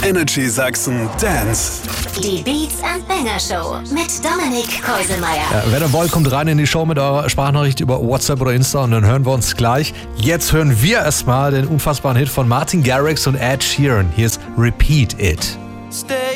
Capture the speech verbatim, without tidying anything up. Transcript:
Energy Sachsen Dance. Die Beats and Banger Show mit Dominik Keuselmeier. Ja, wenn ihr wollt, kommt rein in die Show mit eurer Sprachnachricht über WhatsApp oder Insta und dann hören wir uns gleich. Jetzt hören wir erstmal den unfassbaren Hit von Martin Garrix und Ed Sheeran. Hier ist Repeat It. Stay